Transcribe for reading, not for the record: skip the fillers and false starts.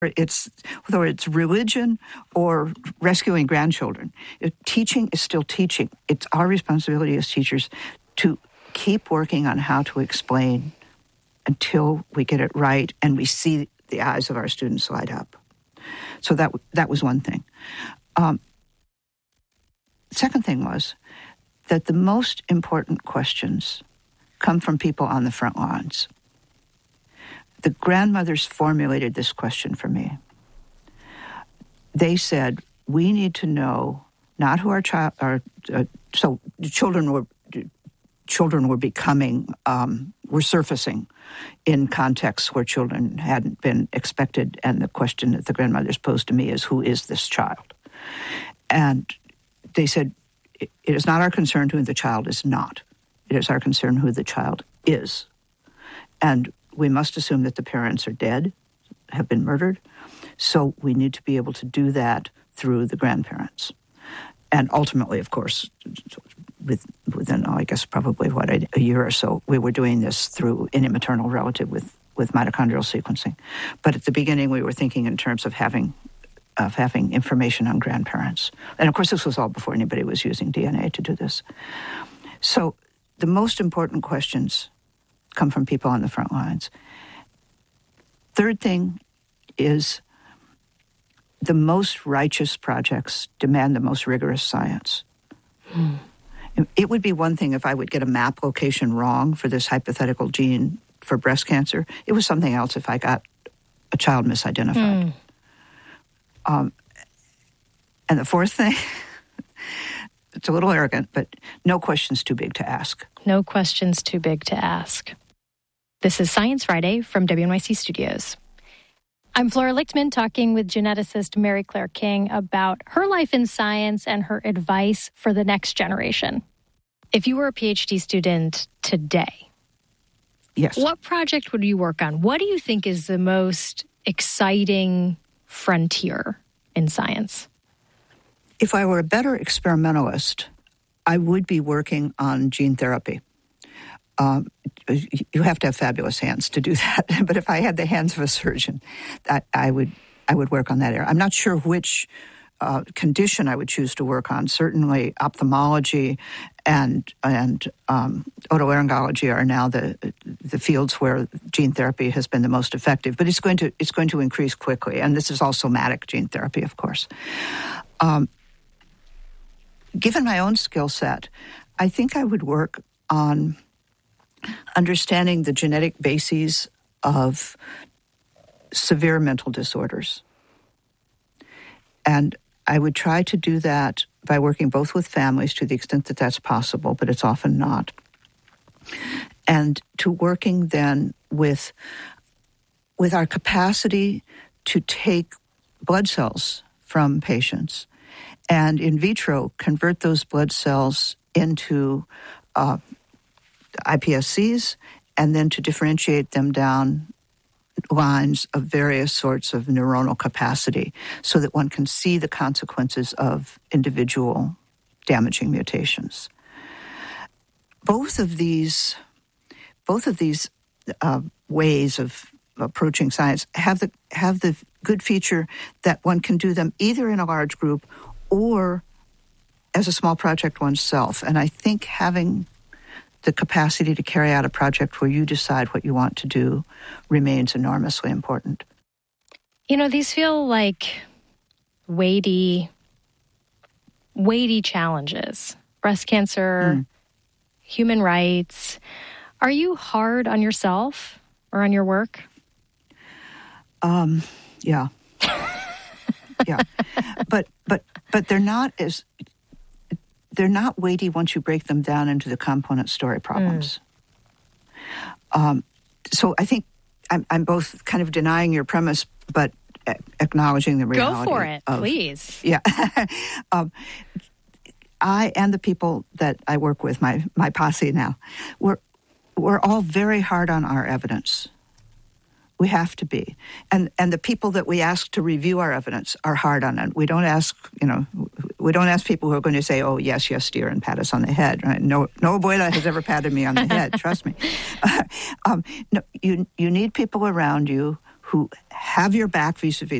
whether it's religion or rescuing grandchildren. Teaching is still teaching. It's our responsibility as teachers to keep working on how to explain until we get it right and we see the eyes of our students light up. So that was one thing. Second thing was that the most important questions come from people on the front lines. The grandmothers formulated this question for me. They said, we need to know not who our child are. So children were becoming, were surfacing in contexts where children hadn't been expected. And the question that the grandmothers posed to me is, who is this child? And they said, it is not our concern who the child is not. It is our concern who the child is. And we must assume that the parents are dead, have been murdered. So we need to be able to do that through the grandparents. And ultimately, of course, within, I guess, probably, a year or so, we were doing this through any maternal relative with mitochondrial sequencing. But at the beginning, we were thinking in terms of having information on grandparents. And of course, this was all before anybody was using DNA to do this. So the most important questions come from people on the front lines. Third thing is the most righteous projects demand the most rigorous science. It would be one thing if I would get a map location wrong for this hypothetical gene for breast cancer. It was something else if I got a child misidentified. And the fourth thing, it's a little arrogant, but no question's too big to ask. No question's too big to ask. This is Science Friday from WNYC Studios. I'm Flora Lichtman talking with geneticist Mary Claire King about her life in science and her advice for the next generation. If you were a PhD student today, yes, what project would you work on? What do you think is the most exciting frontier in science? If I were a better experimentalist, I would be working on gene therapy. You have to have fabulous hands to do that. But if I had the hands of a surgeon, I would work on that area. I'm not sure which condition I would choose to work on. Certainly, ophthalmology and otolaryngology are now the fields where gene therapy has been the most effective. But it's going to increase quickly, and this is all somatic gene therapy, of course. Given my own skill set, I think I would work on understanding the genetic bases of severe mental disorders. And I would try to do that by working both with families to the extent that that's possible, but it's often not. And to working then with our capacity to take blood cells from patients and in vitro convert those blood cells into iPSCs, and then to differentiate them down lines of various sorts of neuronal capacity so that one can see the consequences of individual damaging mutations. Both of these ways of approaching science have the good feature that one can do them either in a large group or as a small project oneself. And I think having the capacity to carry out a project where you decide what you want to do remains enormously important. You know, these feel like weighty challenges. Breast cancer, human rights. Are you hard on yourself or on your work? Yeah. Yeah. But they're not weighty once you break them down into the component story problems. So I think I'm both kind of denying your premise, but acknowledging the reality. Go for it, please. Yeah. I and the people that I work with, my posse now, we're all very hard on our evidence. We have to be. And the people that we ask to review our evidence are hard on it. We don't ask people who are going to say, oh, yes, dear, and pat us on the head. Right? No abuela has ever patted me on the head, trust me. No, you need people around you who have your back vis-a-vis